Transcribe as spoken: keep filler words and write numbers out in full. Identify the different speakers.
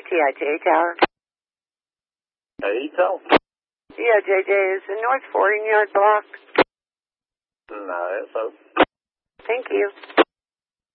Speaker 1: T I J Tower.
Speaker 2: Hey, tell.
Speaker 1: Yeah, J J, is the North Fording Yard blocked?
Speaker 2: No, it's open.
Speaker 1: Thank you.